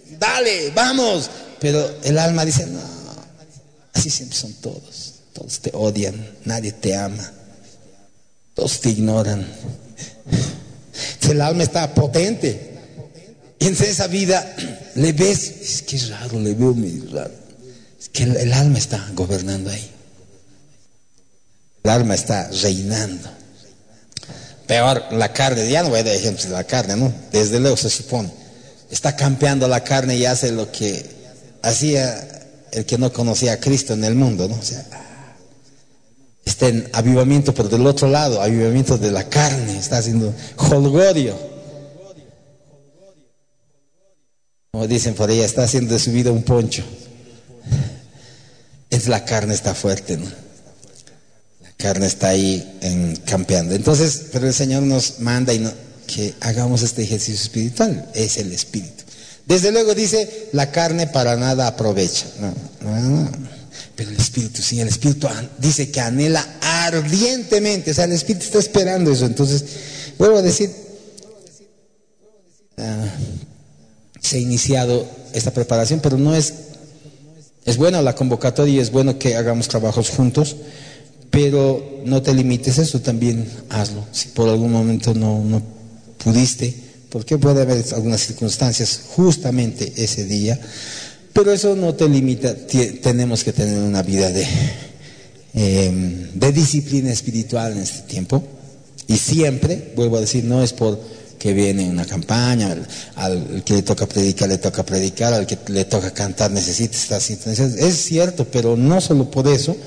dale, vamos. Pero el alma dice, no, así siempre son todos. Todos te odian, nadie te ama, todos te ignoran. El alma está potente. Y en esa vida le ves, es que es raro, le veo muy raro. Es que el alma está gobernando ahí. El alma está reinando. Peor, la carne, ya no voy a dar ejemplos de la carne, ¿no? Desde luego se supone. Está campeando la carne y hace lo que hacía el que no conocía a Cristo en el mundo, ¿no? O sea, está en avivamiento, pero del otro lado, avivamiento de la carne, está haciendo jolgorio. Como dicen por ahí, está haciendo de su vida un poncho. Es la carne está fuerte, ¿no? La carne está ahí campeando. Entonces, pero el Señor nos manda que hagamos este ejercicio espiritual, es el espíritu. Desde luego dice, la carne para nada aprovecha. No. Pero el espíritu, sí, el espíritu dice que anhela ardientemente, o sea, el espíritu está esperando eso. Entonces, vuelvo a decir, se ha iniciado esta preparación, pero no es buena la convocatoria y es bueno que hagamos trabajos juntos, pero no te limites, eso también hazlo. Si por algún momento no pudiste, porque puede haber algunas circunstancias justamente ese día, pero eso no te limita. Tenemos que tener una vida de disciplina espiritual en este tiempo, y siempre, vuelvo a decir, no es por que viene una campaña, al que le toca predicar, al que le toca cantar necesita estar sintonizado. Es cierto, pero no solo por eso.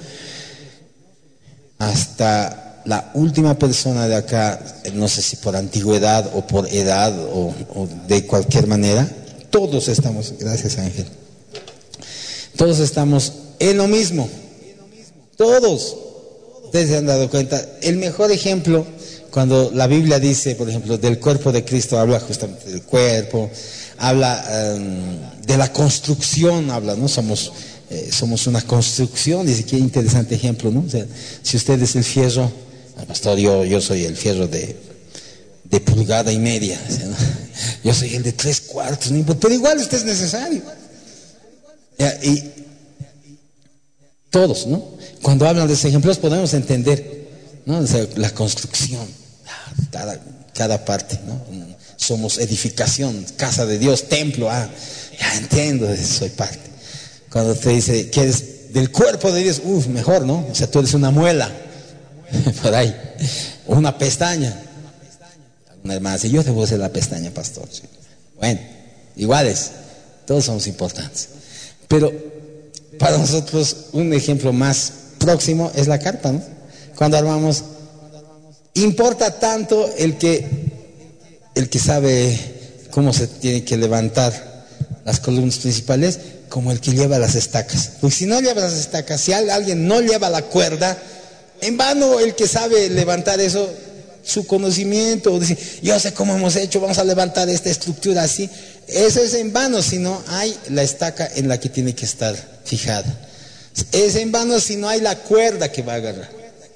Hasta la última persona de acá, no sé si por antigüedad o por edad o de cualquier manera, todos estamos, gracias Ángel, todos estamos en lo mismo. Todos. Ustedes se han dado cuenta. El mejor ejemplo, cuando la Biblia dice, por ejemplo, del cuerpo de Cristo, habla justamente del cuerpo, habla de la construcción, habla, ¿no? Somos una construcción. Dice, qué interesante ejemplo, ¿no? O sea, si usted es el fierro, pastor, yo soy el fierro de pulgada y media, o sea, ¿no? Yo soy el de 3/4, ¿no? Pero igual usted es necesario. Y todos, ¿no? Cuando hablan de esos ejemplos podemos entender, ¿no? O sea, la construcción, cada parte, ¿no? Somos edificación, casa de Dios, templo, ya entiendo, soy parte. Cuando te dice que eres del cuerpo de Dios, mejor, ¿no? O sea, tú eres una muela, por ahí, o una pestaña. Una hermana dice, yo debo ser la pestaña, pastor. Bueno, iguales, todos somos importantes. Pero para nosotros un ejemplo más próximo es la carpa, ¿no? Cuando armamos, importa tanto el que sabe cómo se tiene que levantar las columnas principales, como el que lleva las estacas. Porque si no lleva las estacas, si alguien no lleva la cuerda, en vano el que sabe levantar eso, su conocimiento, o decir, yo sé cómo hemos hecho, vamos a levantar esta estructura así, eso es en vano si no hay la estaca en la que tiene que estar fijada. Es en vano si no hay la cuerda que va a agarrar.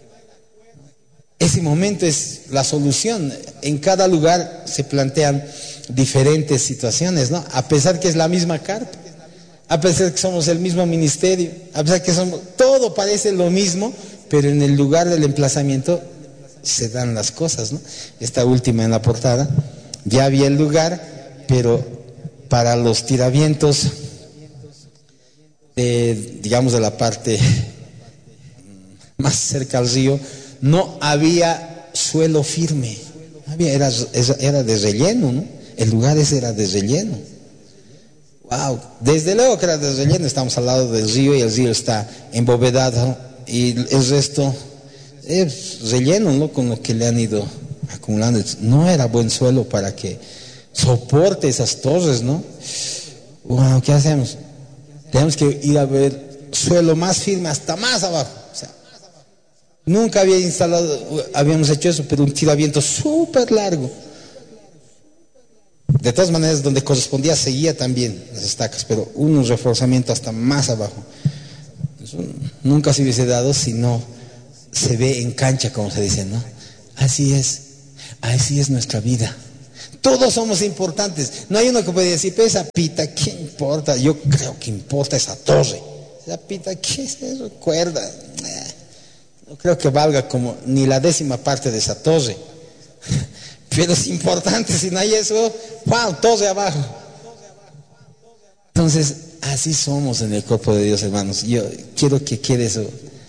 Ese momento es la solución. En cada lugar se plantean diferentes situaciones, ¿no? A pesar que es la misma carpa, a pesar que somos el mismo ministerio, a pesar que todo parece lo mismo, pero en el lugar del emplazamiento se dan las cosas, ¿no? Esta última en la portada, ya había el lugar, pero para los tiravientos, digamos de la parte más cerca al río, no había suelo firme, era de relleno, ¿no? El lugar ese era de relleno. Wow, desde luego que era de relleno, estamos al lado del río y el río está embovedado y el resto es relleno, ¿no? Con lo que le han ido acumulando. No era buen suelo para que soporte esas torres, ¿no? Wow, ¿qué hacemos? Tenemos que ir a ver suelo más firme hasta más abajo. O sea, nunca habíamos hecho eso, pero un tiraviento súper largo. De todas maneras, donde correspondía seguía también las estacas, pero un reforzamiento hasta más abajo. Eso nunca se hubiese dado si no se ve en cancha, como se dice, ¿no? Así es nuestra vida. Todos somos importantes. No hay uno que puede decir, pero esa pita, ¿qué importa? Yo creo que importa esa torre. Esa pita, ¿qué es eso? Cuerda. No creo que valga como ni la 10ª parte de esa torre. Pero es importante, si no hay eso, ¡wow! Torre abajo. Entonces, así somos en el cuerpo de Dios, hermanos. Yo quiero que quede eso.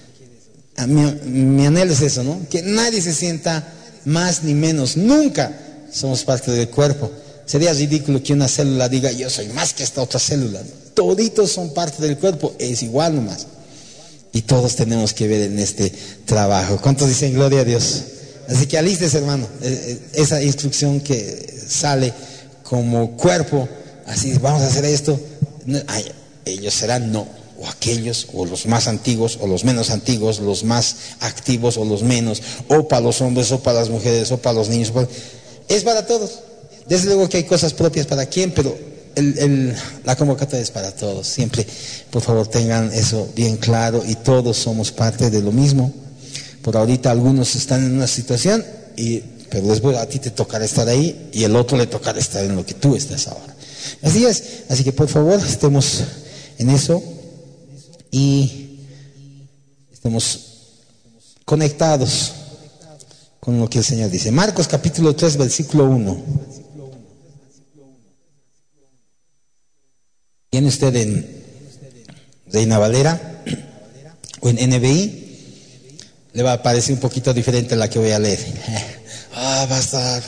Mi anhelo es eso, ¿no? Que nadie se sienta más ni menos. Nunca somos parte del cuerpo. Sería ridículo que una célula diga, yo soy más que esta otra célula. Toditos son parte del cuerpo, es igual nomás. Y todos tenemos que ver en este trabajo. ¿Cuántos dicen gloria a Dios? Así que alistes, hermano, esa instrucción que sale como cuerpo, así vamos a hacer esto. Ay, ellos serán no, o aquellos, o los más antiguos, o los menos antiguos, los más activos, o los menos, o para los hombres, o para las mujeres, o para los niños. Es para todos. Desde luego que hay cosas propias para quien, pero la convocatoria es para todos. Siempre, por favor, tengan eso bien claro, y todos somos parte de lo mismo. Por ahorita algunos están en una situación, pero después a ti te tocará estar ahí, y el otro le tocará estar en lo que tú estás ahora. Así es. Así que por favor estemos en eso y estemos conectados con lo que el Señor dice. Marcos capítulo 3 versículo 1. ¿Tiene usted en Reina Valera o en NBI? Le va a parecer un poquito diferente a la que voy a leer. Va a estar.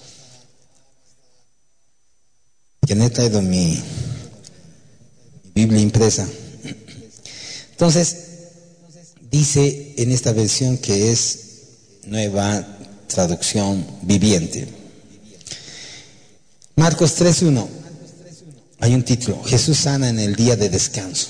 Que no he traído mi Biblia impresa. Entonces, dice en esta versión que es Nueva Traducción Viviente. Marcos 3:1. Hay un título: Jesús sana en el día de descanso.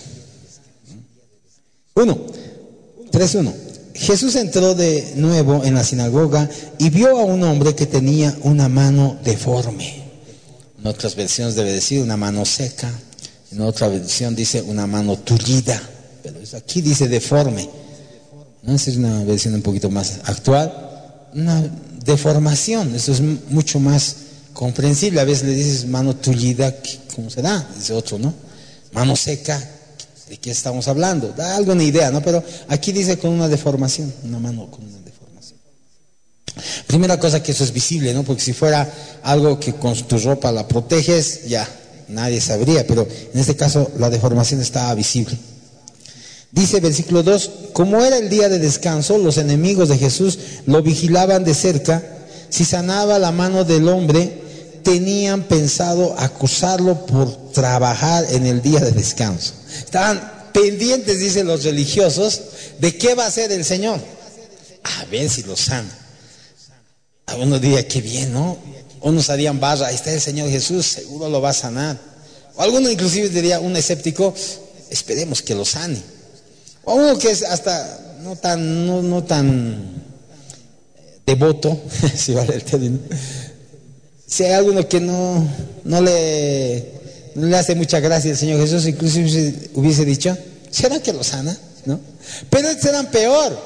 3:1. Jesús entró de nuevo en la sinagoga y vio a un hombre que tenía una mano deforme. En otras versiones debe decir una mano seca. En otra versión dice una mano tullida. Pero aquí dice deforme. ¿No? Esa es una versión un poquito más actual. Una deformación. Eso es mucho más comprensible. A veces le dices mano tullida, ¿cómo se da? Dice otro, ¿no? Mano seca. ¿De qué estamos hablando? Da alguna idea, ¿no? Pero aquí dice con una deformación, una mano con una deformación. Primera cosa, que eso es visible, ¿no? Porque si fuera algo que con tu ropa la proteges, ya nadie sabría, pero en este caso la deformación estaba visible. Dice versículo 2, como era el día de descanso, los enemigos de Jesús lo vigilaban de cerca. Si sanaba la mano del hombre, tenían pensado acusarlo por trabajar en el día de descanso. Estaban pendientes, dicen los religiosos, de qué va a hacer el Señor. A ver si lo sana. Algunos dirían, qué bien, ¿no? Unos harían barra, ahí está el Señor Jesús, seguro lo va a sanar. O alguno inclusive diría, un escéptico, esperemos que lo sane. O uno que es hasta no tan devoto, si vale el término. Si hay alguno que no le hace mucha gracia al Señor Jesús, inclusive hubiese dicho, ¿será que lo sana? ¿No? Pero estos eran peor.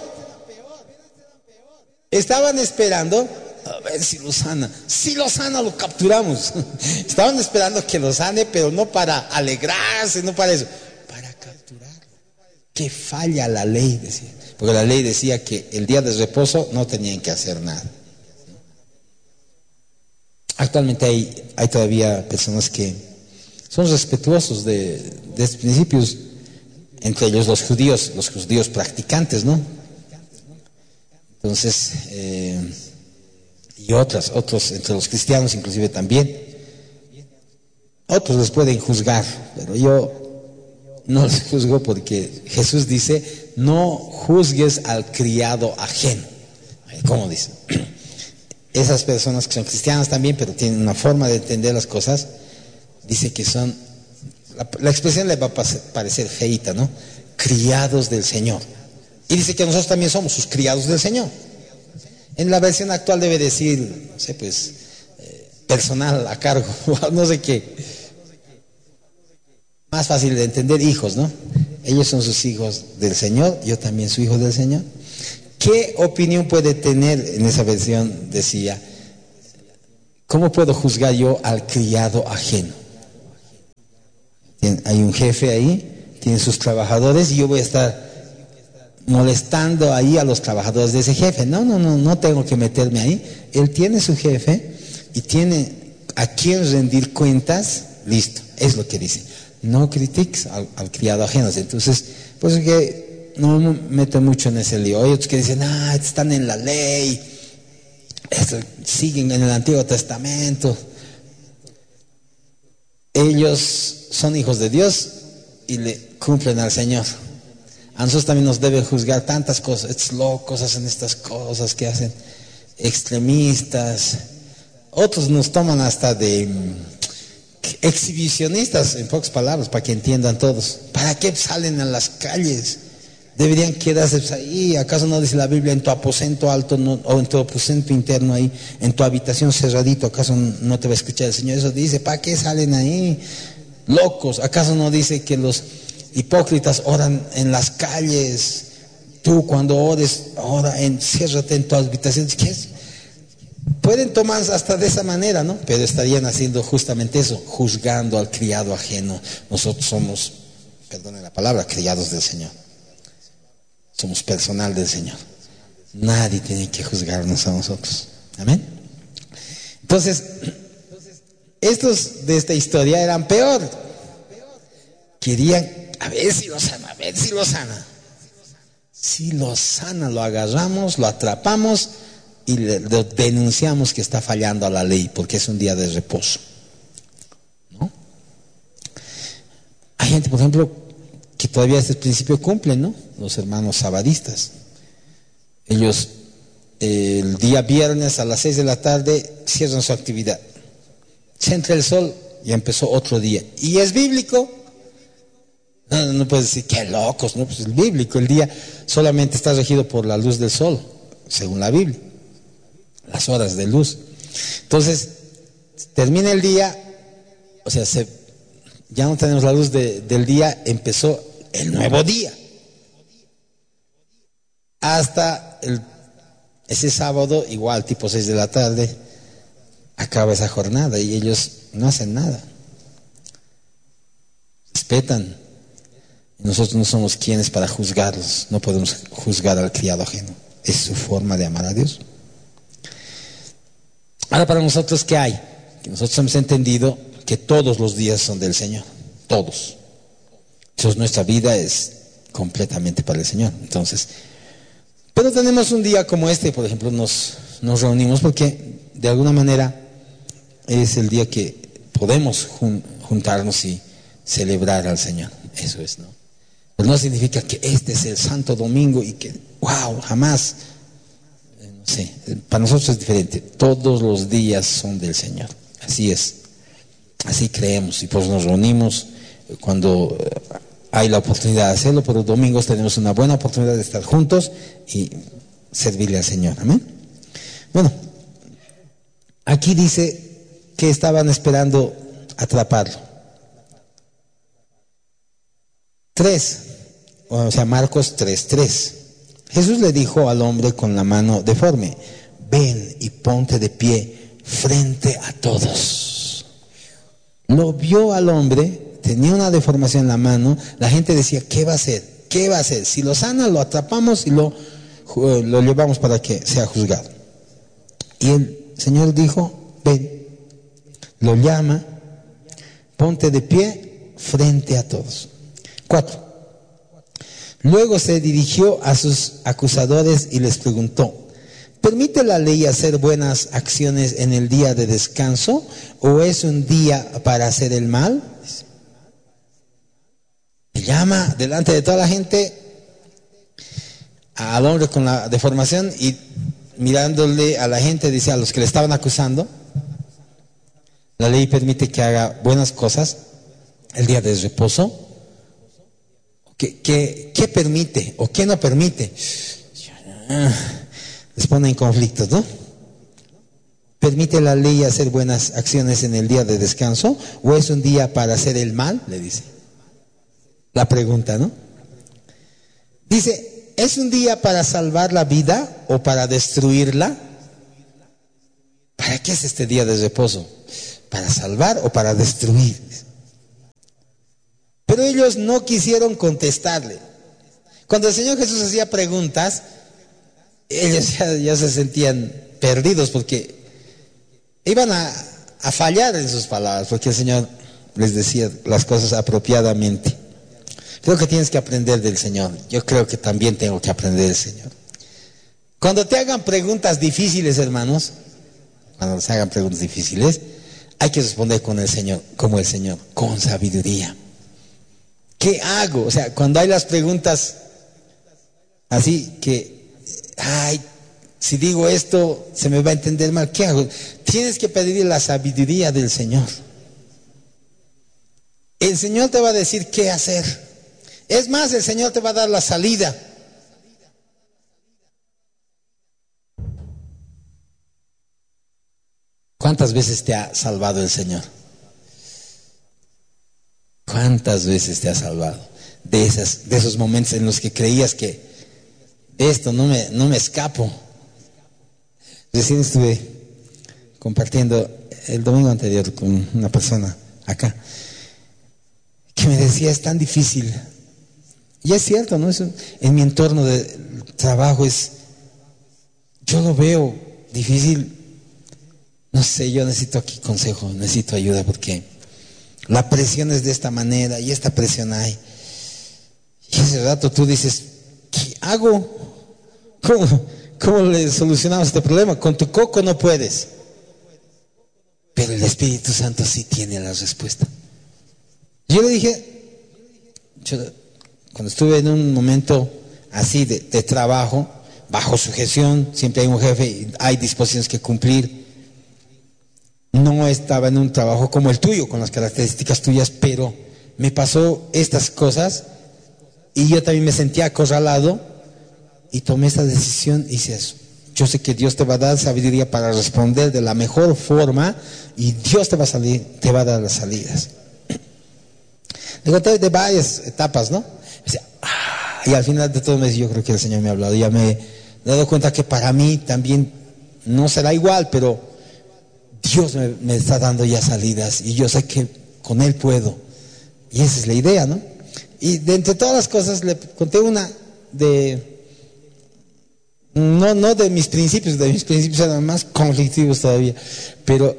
Estaban esperando a ver si lo sana. Si lo sana, lo capturamos. Estaban esperando que lo sane, pero no para alegrarse, no para eso, para capturarlo. Que falla la ley, decía. Porque la ley decía que el día de reposo no tenían que hacer nada. Actualmente hay todavía personas que son respetuosos de estos principios, entre ellos los judíos practicantes, ¿no? Entonces, y otros entre los cristianos inclusive también. Otros les pueden juzgar, pero yo no les juzgo, porque Jesús dice, no juzgues al criado ajeno. ¿Cómo dice? Esas personas que son cristianas también, pero tienen una forma de entender las cosas, dice que son, la expresión le va a parecer feíta, ¿no? Criados del Señor. Y dice que nosotros también somos sus criados del Señor. En la versión actual debe decir, no sé, pues, personal a cargo, no sé qué. Más fácil de entender, hijos, ¿no? Ellos son sus hijos del Señor, yo también soy hijo del Señor. ¿Qué opinión puede tener en esa versión? Decía, ¿Cómo puedo juzgar yo al criado ajeno? Hay un jefe ahí, tiene sus trabajadores y yo voy a estar molestando ahí a los trabajadores de ese jefe. No tengo que meterme ahí. Él tiene su jefe y tiene a quien rendir cuentas. Listo, es lo que dice. No critiques al criado ajeno. Entonces, pues que no me meto mucho en ese lío. Hay otros que dicen, están en la ley, siguen en el Antiguo Testamento. Ellos son hijos de Dios y le cumplen al Señor. A nosotros también nos debe juzgar tantas cosas. Estos locos hacen estas cosas, que hacen extremistas. Otros nos toman hasta de exhibicionistas, en pocas palabras, para que entiendan todos. ¿Para qué salen a las calles? Deberían quedarse ahí. ¿Acaso no dice la Biblia en tu aposento alto o en tu aposento interno ahí, en tu habitación cerradito? ¿Acaso no te va a escuchar el Señor? Eso dice. ¿Para qué salen ahí? Locos. ¿Acaso no dice que los hipócritas oran en las calles? Tú cuando ores, enciérrate en tu habitación. ¿Qué es? Pueden tomarse hasta de esa manera, ¿no? Pero estarían haciendo justamente eso, juzgando al criado ajeno. Nosotros somos, perdone la palabra, criados del Señor. Somos personal del Señor. Nadie tiene que juzgarnos a nosotros. Amén. Entonces, estos de esta historia eran peor. Querían a ver si lo sana. Si lo sana, lo agarramos, lo atrapamos y lo denunciamos que está fallando a la ley, porque es un día de reposo, ¿no? Hay gente, por ejemplo, que todavía este principio cumplen, ¿no? Los hermanos sabadistas. Ellos el día viernes a las 6 de la tarde cierran su actividad. Se entra el sol y empezó otro día. ¿Y es bíblico? No puedes decir, qué locos, ¿no? Pues es bíblico. El día solamente está regido por la luz del sol, según la Biblia. Las horas de luz. Entonces, termina el día, o sea, ya no tenemos la luz del día, empezó el nuevo día. Hasta ese sábado, igual, tipo 6 de la tarde, acaba esa jornada y ellos no hacen nada. Respetan. Nosotros no somos quienes para juzgarlos. No podemos juzgar al criado ajeno. Es su forma de amar a Dios. Ahora, para nosotros, ¿qué hay? Que nosotros hemos entendido que todos los días son del Señor. Todos. Entonces nuestra vida es completamente para el Señor. Entonces, pero tenemos un día como este, por ejemplo, nos reunimos porque de alguna manera es el día que podemos juntarnos y celebrar al Señor. Eso es, ¿no? Pero no significa que este es el Santo Domingo y que, wow, jamás. No sé, para nosotros es diferente. Todos los días son del Señor. Así es. Así creemos y pues nos reunimos cuando hay la oportunidad de hacerlo, pero los domingos tenemos una buena oportunidad de estar juntos y servirle al Señor. Amén. Bueno, aquí dice que estaban esperando atraparlo. 3, o sea, Marcos 3:3. Jesús le dijo al hombre con la mano deforme: ven y ponte de pie frente a todos. Lo vio al hombre, tenía una deformación en la mano. La gente decía, ¿qué va a hacer? ¿Qué va a hacer? Si lo sana, lo atrapamos y lo llevamos para que sea juzgado. Y el Señor dijo, ven. Lo llama, ponte de pie frente a todos. 4. Luego se dirigió a sus acusadores y les preguntó: ¿permite la ley hacer buenas acciones en el día de descanso o es un día para hacer el mal? Llama delante de toda la gente al hombre con la deformación y mirándole a la gente dice a los que le estaban acusando: la ley permite que haga buenas cosas el día de reposo. ¿Qué permite o qué no permite? Les pone en conflictos, ¿no? ¿Permite la ley hacer buenas acciones en el día de descanso o es un día para hacer el mal? Le dice. La pregunta, ¿no? Dice, ¿es un día para salvar la vida o para destruirla? ¿para qué es este día de reposo? ¿Para salvar o para destruir? Pero ellos no quisieron contestarle. Cuando el Señor Jesús hacía preguntas, ellos ya se sentían perdidos porque iban a fallar en sus palabras, porque el Señor les decía las cosas apropiadamente. Creo que tienes que aprender del Señor. Yo creo que también tengo que aprender del Señor. Cuando te hagan preguntas difíciles, hermanos, cuando se hagan preguntas difíciles, hay que responder con el Señor, como el Señor, con sabiduría. ¿Qué hago? O sea, cuando hay las preguntas así que, si digo esto, se me va a entender mal, ¿qué hago? Tienes que pedir la sabiduría del Señor. El Señor te va a decir qué hacer. Es más, el Señor te va a dar la salida. ¿Cuántas veces te ha salvado el Señor? ¿Cuántas veces te ha salvado? De esos momentos en los que creías que esto no me escapo. Recién estuve compartiendo el domingo anterior con una persona acá que me decía, es tan difícil. Y es cierto, ¿no? En mi entorno de trabajo yo lo veo difícil. No sé, yo necesito aquí consejo, necesito ayuda porque la presión es de esta manera y esta presión hay. Y ese rato tú dices, ¿qué hago? ¿Cómo le solucionamos este problema? Con tu coco no puedes. Pero el Espíritu Santo sí tiene la respuesta. Yo le dije, cuando estuve en un momento así de trabajo, bajo sujeción, siempre hay un jefe y hay disposiciones que cumplir. No estaba en un trabajo como el tuyo, con las características tuyas, pero me pasó estas cosas y yo también me sentía acorralado y tomé esta decisión y dije, yo sé que Dios te va a dar sabiduría para responder de la mejor forma y Dios te va a dar las salidas. Le conté de varias etapas, ¿no? Y al final de todo mes yo creo que el Señor me ha hablado, ya me he dado cuenta que para mí también no será igual, pero Dios me está dando ya salidas y yo sé que con Él puedo. Y esa es la idea, ¿no? Y de entre todas las cosas le conté una no de mis principios eran más conflictivos todavía, pero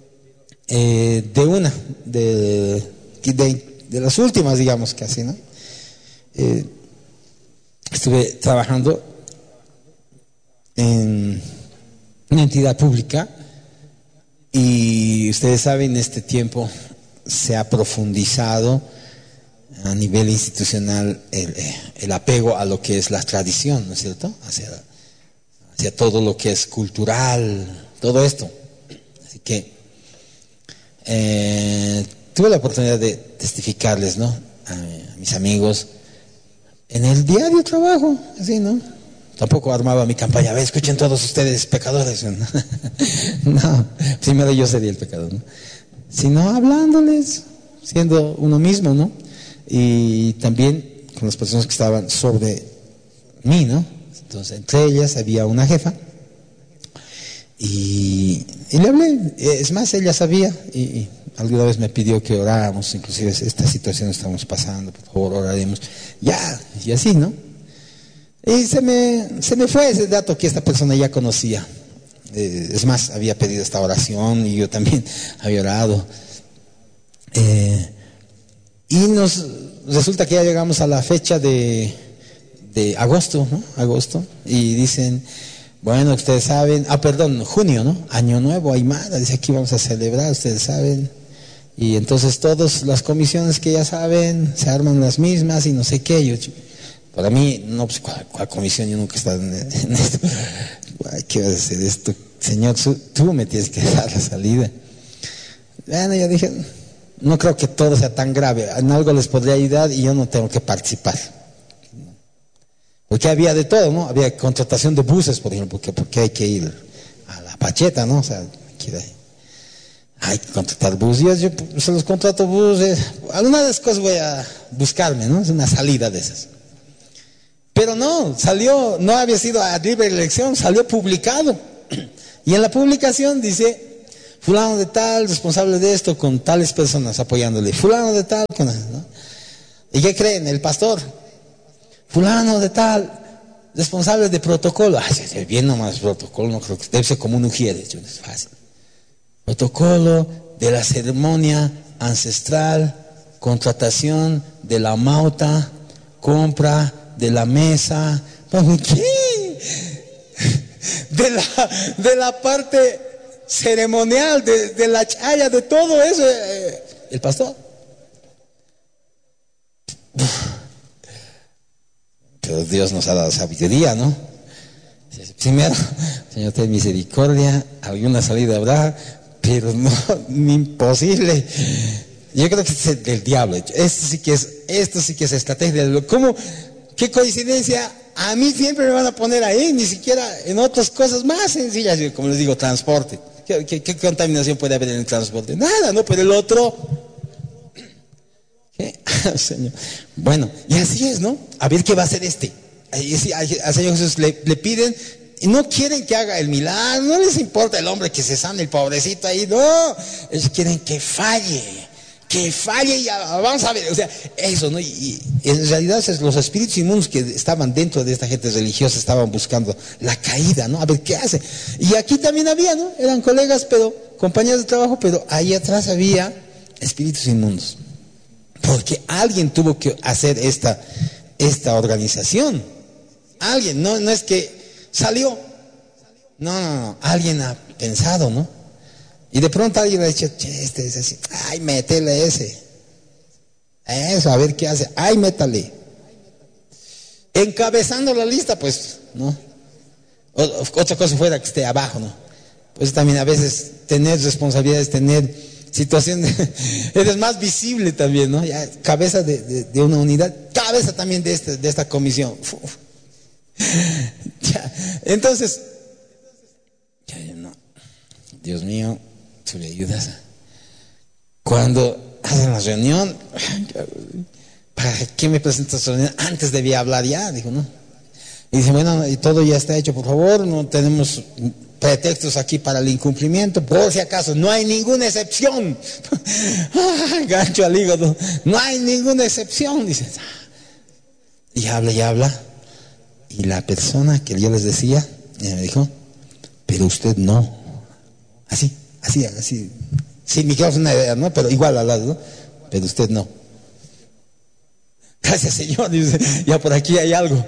de las últimas, digamos, casi, ¿no? Estuve trabajando en una entidad pública. Y ustedes saben, en este tiempo se ha profundizado a nivel institucional el apego a lo que es la tradición, ¿no es cierto? Hacia todo lo que es cultural, todo esto. Así que tuve la oportunidad de testificarles, ¿no? A mis amigos en el diario trabajo, así, ¿no? Tampoco armaba mi campaña, a ver, escuchen todos ustedes pecadores. No, primero yo sería el pecador, ¿no? Sino hablándoles, siendo uno mismo, ¿no? Y también con las personas que estaban sobre mí, ¿no? Entonces, entre ellas había una jefa y le hablé. Es más, ella sabía y alguna vez me pidió que oráramos, inclusive esta situación estamos pasando, por favor oraremos. Ya, y así, ¿no? Y se me fue ese dato que esta persona ya conocía. Es más, había pedido esta oración y yo también había orado. Y resulta que ya llegamos a la fecha de agosto, ¿no? Agosto. Y dicen, bueno, ustedes saben, junio, ¿no? Año Nuevo, Aymara, dice aquí vamos a celebrar, ustedes saben. Y entonces todas las comisiones que ya saben, se arman las mismas y no sé qué. Para mí, no, pues, ¿cuál comisión? Yo nunca he estado en esto. ¿Qué vas a hacer esto? Señor, tú me tienes que dar la salida. Bueno, yo dije, no creo que todo sea tan grave. En algo les podría ayudar y yo no tengo que participar. Porque había de todo, ¿no? Había contratación de buses, por ejemplo, porque hay que ir a la Pacheta, ¿no? O sea, hay que contratar buses. Yo se los contrato buses. Alguna de las cosas voy a buscarme, ¿no? Es una salida de esas. Pero no había sido a libre elección, salió publicado. Y en la publicación dice, fulano de tal, responsable de esto, con tales personas apoyándole. Fulano de tal, ¿no? ¿Y qué creen? El pastor. Fulano de tal, responsable de protocolo. Ay, bien nomás protocolo, no creo que debe ser como un ujier, es fácil. Protocolo de la ceremonia ancestral, contratación de la mauta, compra de la mesa. ¿Qué? De la parte ceremonial, de la chaya, de todo eso, el pastor. Pero Dios nos ha dado sabiduría, ¿no? Primero, Señor, ten misericordia, alguna salida habrá, pero no, imposible. Yo creo que es del diablo. Esto sí que es estrategia. ¿Cómo? ¿Qué coincidencia? A mí siempre me van a poner ahí, ni siquiera en otras cosas más sencillas, como les digo, transporte. ¿Qué contaminación puede haber en el transporte? Nada, ¿no? Pero el otro... ¿Qué? Señor. Bueno, y así es, ¿no? A ver qué va a hacer este. Al Señor Jesús le piden, y no quieren que haga el milagro, no les importa el hombre que se sane, el pobrecito ahí, no. Ellos quieren que falle y vamos a ver, o sea, eso, ¿no? Y en realidad los espíritus inmundos que estaban dentro de esta gente religiosa estaban buscando la caída, ¿no? A ver qué hace. Y aquí también había, ¿no? Eran colegas, pero compañeros de trabajo, pero ahí atrás había espíritus inmundos. Porque alguien tuvo que hacer esta organización. Alguien, no es que salió. No, alguien ha pensado, ¿no? Y de pronto alguien ha dicho, este es así, ay, métele ese. Eso, a ver qué hace, ay, métale. Encabezando la lista, pues, ¿no? Otra cosa fuera que esté abajo, ¿no? Pues también a veces tener responsabilidades, tener situaciones, eres más visible también, ¿no? Ya, cabeza de una unidad, cabeza también de esta comisión. Ya, entonces, no, Dios mío, tú le ayudas. Cuando hacen la reunión, ¿para qué me presentas la reunión? Antes debía hablar ya, dijo, ¿no? Y dice, bueno, y todo ya está hecho, por favor, no tenemos pretextos aquí para el incumplimiento, por si acaso, no hay ninguna excepción. Gancho al hígado, no hay ninguna excepción, dice. Y habla. Y la persona que yo les decía, me dijo, pero usted no. Así, sin micrófono, ¿no? Pero igual al lado, ¿no? Pero usted no. Gracias, Señor, dice, ya por aquí hay algo.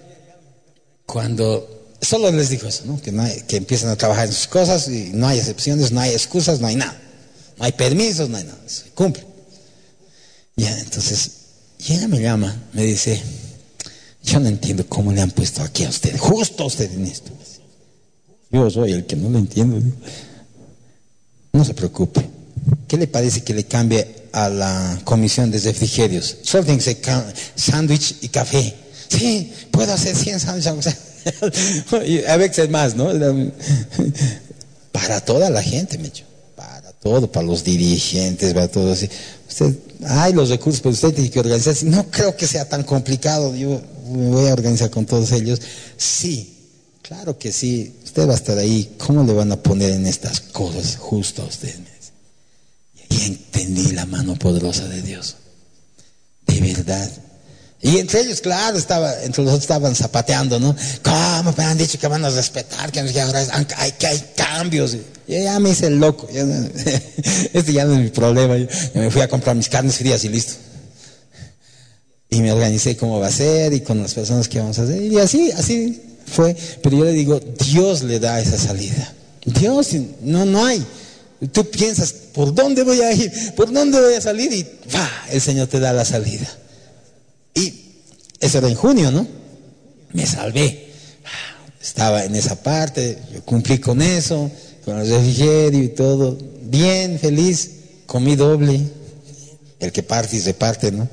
Cuando solo les dijo eso, ¿no? Que empiezan a trabajar en sus cosas y no hay excepciones, no hay excusas, no hay nada. No hay permisos, no hay nada. Se cumple. Ya, entonces, y ella me llama, me dice, yo no entiendo cómo le han puesto aquí a usted, justo a usted en esto. Yo soy el que no lo entiendo. No se preocupe. ¿Qué le parece que le cambie a la comisión de refrigerios? Solo tiene que ser sándwich y café. Sí, puedo hacer 100 sándwiches. A veces más, ¿no? Para toda la gente, me echo. Para todo, para los dirigentes, para todo así. Usted, hay los recursos, pero usted tiene que organizarse. No creo que sea tan complicado. Yo me voy a organizar con todos ellos. Sí, claro que sí. Usted va a estar ahí. ¿Cómo le van a poner en estas cosas justo a usted? Y ahí entendí la mano poderosa de Dios. De verdad. Y entre ellos, claro, entre los otros estaban zapateando, ¿no? ¿Cómo me han dicho que van a respetar? Que ahora hay cambios. Yo ya me hice el loco. Este ya no es mi problema. Yo me fui a comprar mis carnes frías y listo. Y me organicé cómo va a ser y con las personas que vamos a hacer. Y así fue. Pero yo le digo, Dios le da esa salida. Dios, no hay. Tú piensas, ¿por dónde voy a ir? ¿Por dónde voy a salir? Y el Señor te da la salida. Y eso era en junio, ¿no? Me salvé. Estaba en esa parte, yo cumplí con eso, con el refrigerio y todo. Bien, feliz, comí doble. El que parte y reparte, ¿no?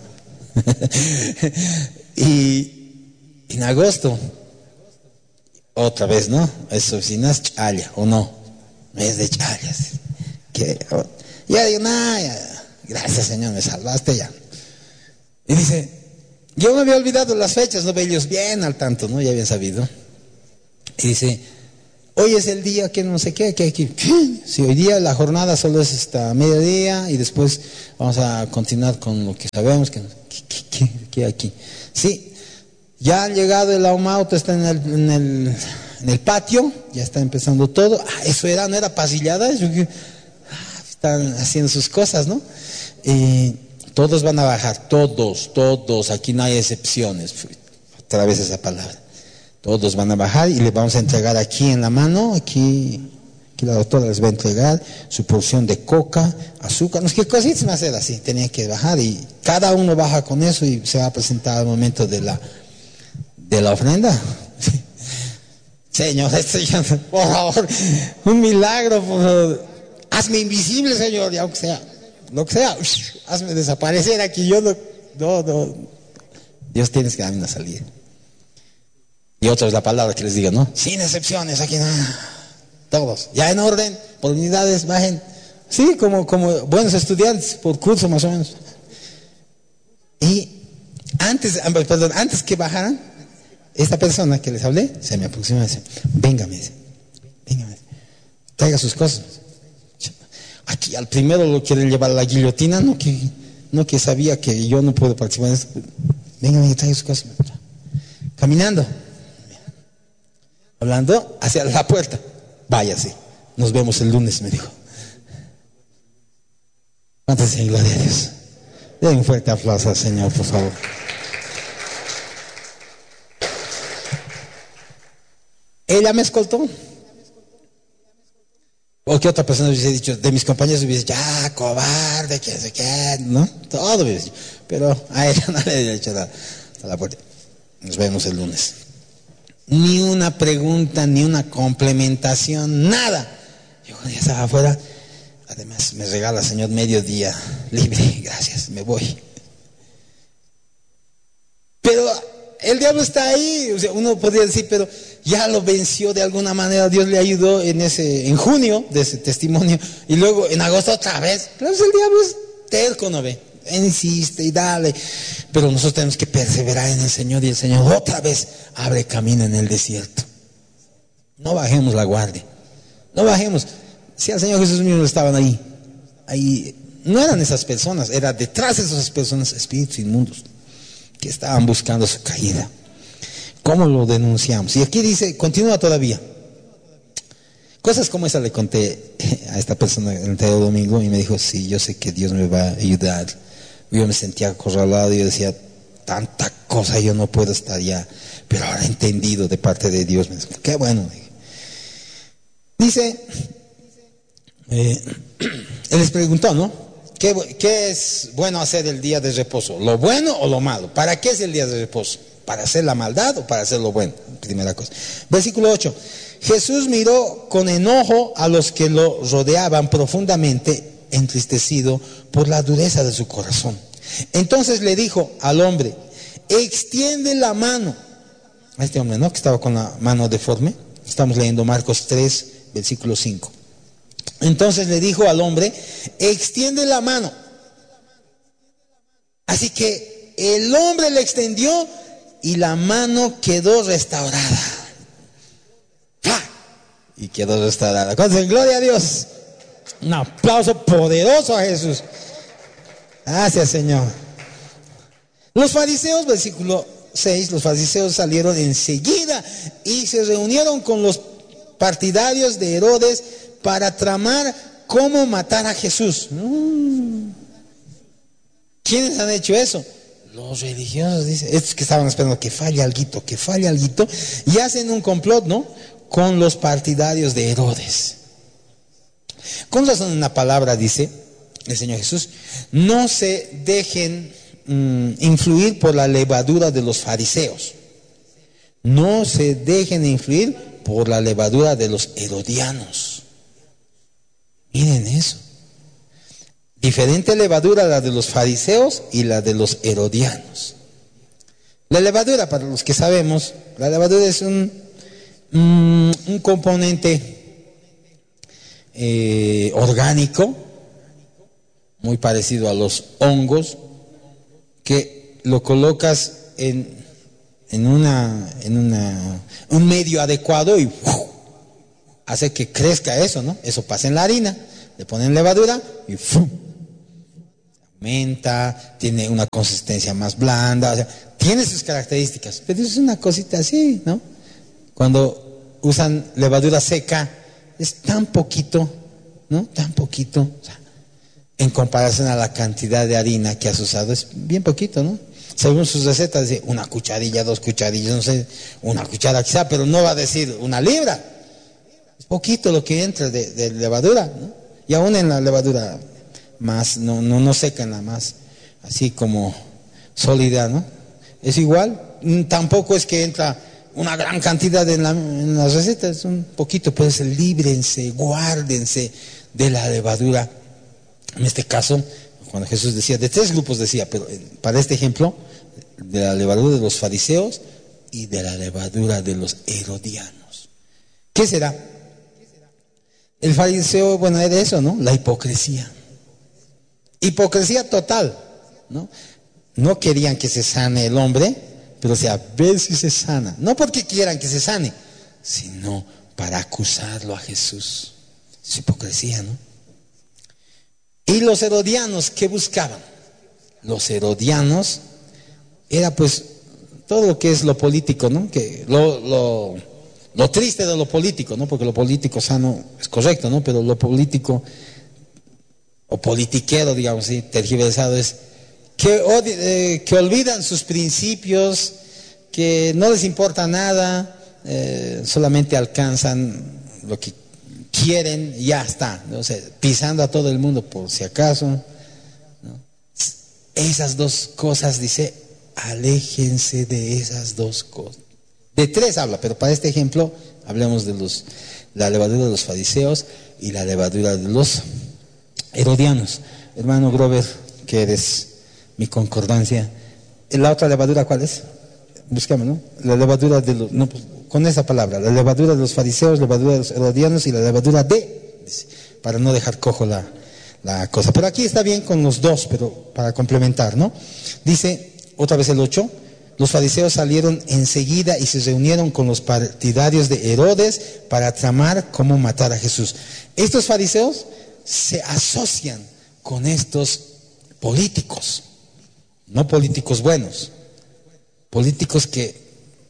Y en agosto, otra vez, ¿no? Es oficinas challa, ¿o no? Es de challas. Ya digo, gracias, Señor, me salvaste ya. Y dice, yo me había olvidado las fechas, ¿no? Ellos bien al tanto, ¿no? Ya habían sabido. Y dice, Hoy es el día que no sé qué, que hay que... Si hoy día la jornada solo es hasta mediodía y después vamos a continuar con lo que sabemos, que aquí. Sí, ya han llegado, el Aumauto está en el patio, ya está empezando todo. Eso no era pasillada, están haciendo sus cosas, ¿no? Todos van a bajar, todos, aquí no hay excepciones. Otra vez esa palabra. Todos van a bajar y les vamos a entregar aquí en la mano, aquí la doctora les va a entregar su porción de coca, azúcar, no sé qué cositas más era así, tenían que bajar y cada uno baja con eso y se va a presentar al momento de la ofrenda. Señor, por favor, un milagro, por favor. Hazme invisible, Señor, y aunque sea, lo que sea, hazme desaparecer aquí, yo no. Dios, tienes que darme una salida. Y otra es la palabra que les digo, ¿no? Sin excepciones, aquí nada. Todos, ya en orden, por unidades, bajen. Sí, como buenos estudiantes, por curso más o menos. Y antes que bajaran, esta persona que les hablé, se me aproximó y dice, venga, me dice, traiga sus cosas. Aquí al primero lo quieren llevar a la guillotina, no que sabía que yo no puedo participar en esto. Venga, traiga sus cosas. Caminando. Hablando hacia la puerta. Váyase, nos vemos el lunes, me dijo. Antes de gloria a Dios. Den un fuerte aplauso al Señor, por favor. Ella me escoltó. O que otra persona hubiese dicho, de mis compañeros hubiese dicho, ya, cobarde, que sé qué, ¿no? Todo hubiese dicho. Pero a ella no le había dicho nada. Hasta la puerta. Nos vemos el lunes. Ni una pregunta, ni una complementación, nada. Yo cuando ya estaba afuera, además me regala, Señor, mediodía libre, gracias, me voy. Pero el diablo está ahí, o sea, uno podría decir, pero ya lo venció de alguna manera, Dios le ayudó en junio de ese testimonio, y luego en agosto otra vez. Pero el diablo es terco, ¿no ve? Insiste y dale, pero nosotros tenemos que perseverar en el Señor, y el Señor otra vez abre camino en el desierto. No bajemos la guardia, no bajemos. Si al Señor Jesús mismo estaban ahí no eran esas personas, era detrás de esas personas espíritus inmundos que estaban buscando su caída. ¿Cómo lo denunciamos? Y aquí dice, continúa todavía. Cosas como esa le conté a esta persona el anterior domingo y me dijo, sí, yo sé que Dios me va a ayudar. Yo me sentía acorralado y yo decía, tanta cosa, yo no puedo estar ya. Pero ahora he entendido de parte de Dios. Qué bueno. Dice, él les preguntó, ¿no? ¿Qué es bueno hacer el día de reposo? ¿Lo bueno o lo malo? ¿Para qué es el día de reposo? ¿Para hacer la maldad o para hacer lo bueno? Primera cosa. Versículo 8. Jesús miró con enojo a los que lo rodeaban profundamente, entristecido por la dureza de su corazón. Entonces le dijo al hombre, extiende la mano. A este hombre, ¿no? Que estaba con la mano deforme. Estamos leyendo Marcos 3, versículo 5. Entonces le dijo al hombre, extiende la mano. Así que el hombre le extendió y la mano quedó restaurada. Y quedó restaurada. Entonces, gloria a Dios. Un aplauso poderoso a Jesús. Gracias, Señor. Los fariseos, versículo 6, los fariseos salieron enseguida y se reunieron con los partidarios de Herodes para tramar cómo matar a Jesús. ¿Quiénes han hecho eso? Los religiosos, dice, estos que estaban esperando que falle alguito, y hacen un complot, ¿no? Con los partidarios de Herodes. Con razón, una palabra dice el Señor Jesús, no se dejen influir por la levadura de los fariseos. No se dejen influir por la levadura de los herodianos. Miren eso. Diferente levadura la de los fariseos y la de los herodianos. La levadura, para los que sabemos, la levadura es un componente orgánico muy parecido a los hongos, que lo colocas en un medio adecuado y hace que crezca eso, ¿no? Eso pasa en la harina, le ponen levadura y ¡fum! Aumenta, tiene una consistencia más blanda, o sea, tiene sus características, pero es una cosita así, ¿no? Cuando usan levadura seca, es tan poquito, ¿no? Tan poquito, o sea, en comparación a la cantidad de harina que has usado, es bien poquito, ¿no? Según sus recetas, dice una cucharilla, 2 cucharillas, no sé, una cuchara quizá, pero no va a decir una libra. Es poquito lo que entra de levadura, ¿no? Y aún en la levadura más, no seca, en la más, así como sólida, ¿no? Es igual, tampoco es que entra una gran cantidad en las recetas, un poquito, pues líbrense, guárdense de la levadura. En este caso, cuando Jesús decía, de 3 grupos decía, pero para este ejemplo, de la levadura de los fariseos y de la levadura de los herodianos. ¿Qué será? El fariseo, bueno, era eso, ¿no? La hipocresía. Hipocresía total, ¿no? No querían que se sane el hombre, pero a ver si se sana. No porque quieran que se sane, sino para acusarlo a Jesús. Es hipocresía, ¿no? Y los herodianos, ¿qué buscaban? Los herodianos era pues todo lo que es lo político, ¿no? Que lo triste de lo político, ¿no? Porque lo político sano es correcto, ¿no? Pero lo político o politiquero, digamos así, tergiversado es que olvidan sus principios, que no les importa nada, solamente alcanzan lo que quieren y ya está, ¿no? O sea, pisando a todo el mundo por si acaso, ¿no? Esas 2 cosas, dice, aléjense de esas 2 cosas. De 3 habla, pero para este ejemplo hablemos de la levadura de los fariseos y la levadura de los herodianos. Hermano Grover, que eres mi concordancia, ¿la otra levadura cuál es? Buscamos, ¿no? La levadura de los, no, pues, con esa palabra, la levadura de los fariseos, la levadura de los herodianos y la levadura dice, para no dejar cojo la cosa. Pero aquí está bien con los 2, pero para complementar, ¿no? Dice, otra vez el 8, los fariseos salieron enseguida y se reunieron con los partidarios de Herodes para tramar cómo matar a Jesús. Estos fariseos se asocian con estos políticos, no políticos buenos, políticos que...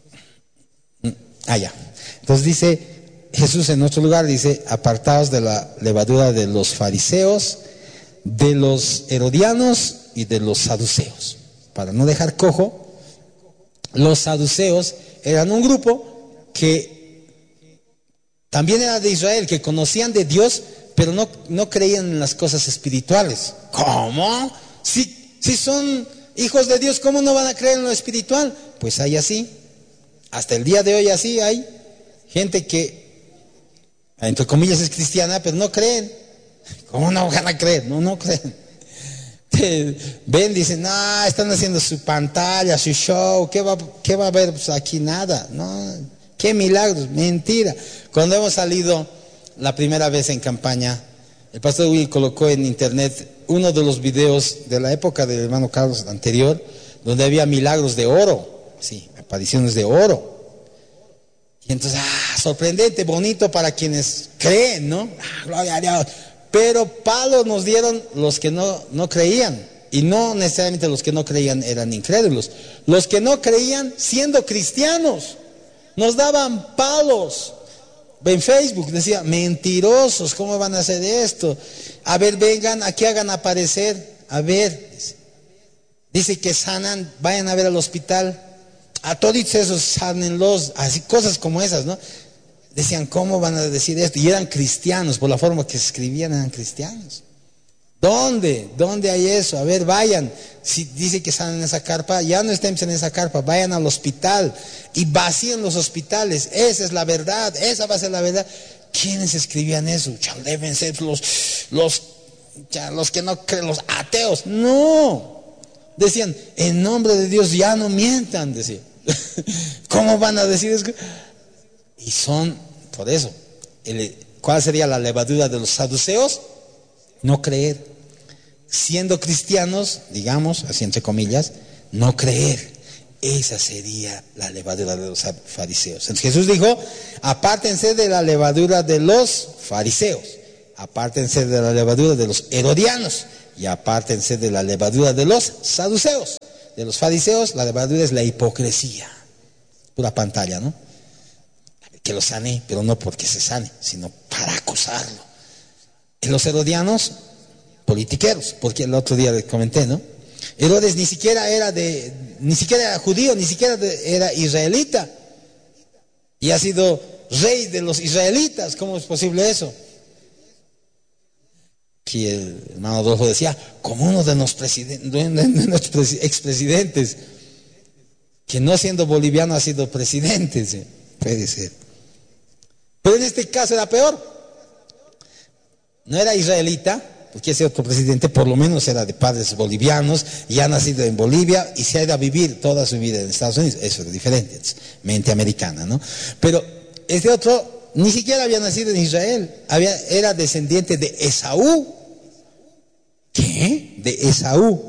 ya. Entonces dice Jesús en otro lugar, dice, apartaos de la levadura de los fariseos, de los herodianos y de los saduceos. Para no dejar cojo, los saduceos eran un grupo que también era de Israel, que conocían de Dios, pero no creían en las cosas espirituales. ¿Cómo? Si son hijos de Dios, ¿cómo no van a creer en lo espiritual? Pues hay así. Hasta el día de hoy así hay gente que, entre comillas, es cristiana, pero no creen. ¿Cómo no van a creer? No creen. Ven, dicen, están haciendo su pantalla, su show, ¿qué va a haber? Pues aquí nada, no, qué milagros, mentira. Cuando hemos salido la primera vez en campaña, el pastor Will colocó en internet uno de los videos de la época del hermano Carlos anterior, donde había milagros de oro, sí, apariciones de oro. Y entonces, sorprendente, bonito para quienes creen, ¿no? Gloria a Dios. Pero palos nos dieron los que no creían. Y no necesariamente los que no creían eran incrédulos. Los que no creían siendo cristianos nos daban palos. En Facebook decía, mentirosos, ¿cómo van a hacer esto? A ver, vengan, aquí hagan aparecer. A ver, dice que sanan, vayan a ver al hospital. A todos esos sánenlos, así cosas como esas, ¿no? Decían, ¿cómo van a decir esto? Y eran cristianos, por la forma que se escribían eran cristianos. ¿Dónde hay eso? A ver, vayan. Si dice que están en esa carpa, ya no estén en esa carpa, vayan al hospital y vacíen los hospitales. Esa es la verdad, esa va a ser la verdad. ¿Quiénes escribían eso? Deben ser los que no creen, los ateos. No. Decían, en nombre de Dios ya no mientan, decían. ¿Cómo van a decir eso? Y son, por eso, ¿cuál sería la levadura de los saduceos? No creer. Siendo cristianos, digamos, así entre comillas, no creer. Esa sería la levadura de los fariseos. Entonces Jesús dijo, apártense de la levadura de los fariseos, apártense de la levadura de los herodianos y apártense de la levadura de los saduceos. De los fariseos, la levadura es la hipocresía, pura pantalla, ¿no? Que lo sane, pero no porque se sane, sino para acusarlo. Y los herodianos, politiqueros, porque el otro día les comenté, ¿no? Herodes ni siquiera era judío, ni siquiera era israelita. Y ha sido rey de los israelitas. ¿Cómo es posible eso? Aquí el hermano Adolfo decía, como uno de nuestros expresidentes, que no siendo boliviano ha sido presidente. ¿Sí? Puede ser. Pero en este caso era peor. No era israelita, porque ese otro presidente por lo menos era de padres bolivianos y ha nacido en Bolivia y se ha ido a vivir toda su vida en Estados Unidos. Eso es diferente, es mente americana, ¿no? Pero este otro ni siquiera había nacido en Israel, era descendiente de Esaú. ¿Qué? De Esaú.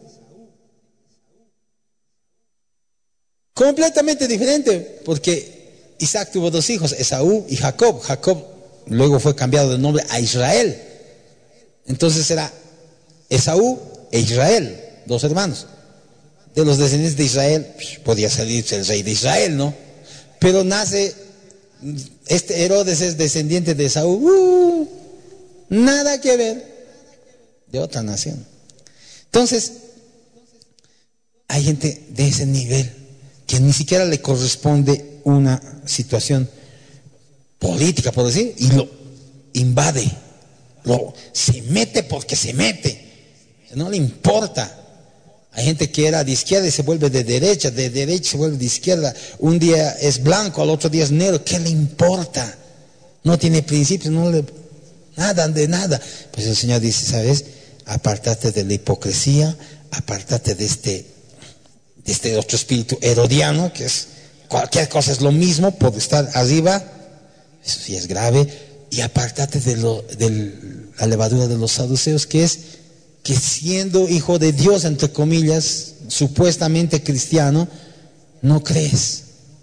Completamente diferente, porque Isaac tuvo dos hijos, Esaú y Jacob. Jacob luego fue cambiado de nombre a Israel. Entonces era Esaú e Israel, dos hermanos. De los descendientes de Israel, podía salirse el rey de Israel, ¿no? Pero nace, este Herodes es descendiente de Esaú, nada que ver, de otra nación. Entonces, hay gente de ese nivel que ni siquiera le corresponde una situación política, por decir, y lo invade. Se mete porque se mete, no le importa. Hay gente que era de izquierda y se vuelve de derecha se vuelve de izquierda. Un día es blanco, al otro día es negro. ¿Qué le importa? No tiene principios, nada de nada. Pues el Señor dice, ¿sabes? Apártate de la hipocresía, apártate de este otro espíritu herodiano, que es cualquier cosa es lo mismo por estar arriba. Eso sí es grave. Y apártate de la levadura de los saduceos, que es que siendo hijo de Dios, entre comillas, supuestamente cristiano, no crees.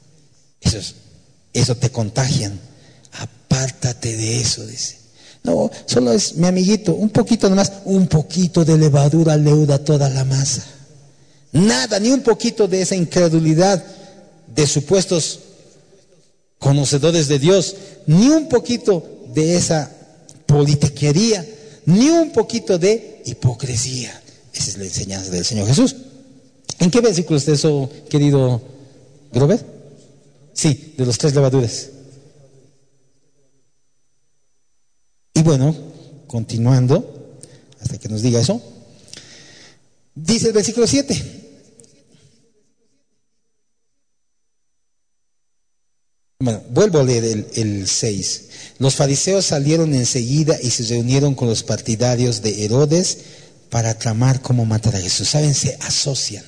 Eso te contagian. Apártate de eso, dice. No, solo es mi amiguito, un poquito nomás, un poquito de levadura leuda toda la masa. Nada, ni un poquito de esa incredulidad de supuestos conocedores de Dios, ni un poquito de esa politiquería, ni un poquito de hipocresía. Esa es la enseñanza del Señor Jesús. ¿En qué versículo está eso, querido Grover? Sí, de los 3 levaduras. Y bueno, continuando, hasta que nos diga eso, dice el versículo 7. Bueno, vuelvo a leer el 6. Los fariseos salieron enseguida y se reunieron con los partidarios de Herodes para tramar cómo matar a Jesús. ¿Saben? Se asocian.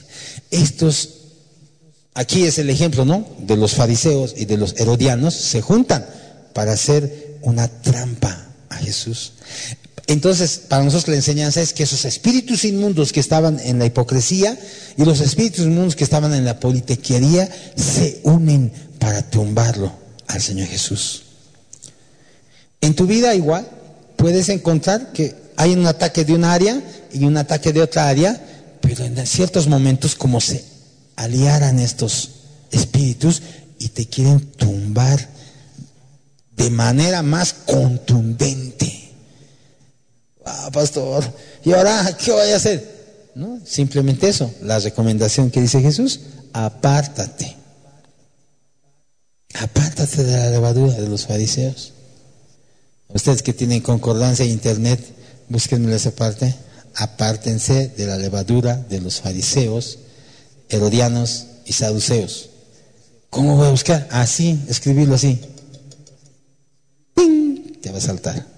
Aquí es el ejemplo, ¿no? De los fariseos y de los herodianos, se juntan para hacer una trampa a Jesús. Entonces, para nosotros la enseñanza es que esos espíritus inmundos que estaban en la hipocresía y los espíritus inmundos que estaban en la politiquería se unen para tumbarlo al Señor Jesús. En tu vida igual puedes encontrar que hay un ataque de un área y un ataque de otra área, pero en ciertos momentos como se aliaran estos espíritus y te quieren tumbar de manera más contundente. Pastor, ¿y ahora qué voy a hacer? No, simplemente eso, la recomendación que dice Jesús: apártate de la levadura de los fariseos. Ustedes que tienen concordancia en internet, búsquenme esa parte. Apártense de la levadura de los fariseos, herodianos y saduceos. ¿Cómo voy a buscar? Así, escribirlo así. ¡Ping! Te va a saltar.